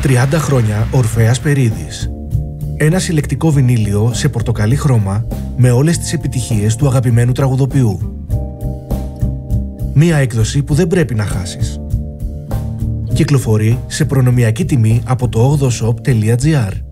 30 χρόνια Ορφέας Περίδης. Ένα συλλεκτικό βινίλιο σε πορτοκαλί χρώμα με όλες τις επιτυχίες του αγαπημένου τραγουδοποιού. Μία έκδοση που δεν πρέπει να χάσεις. Κυκλοφορεί σε προνομιακή τιμή από το 8shop.gr.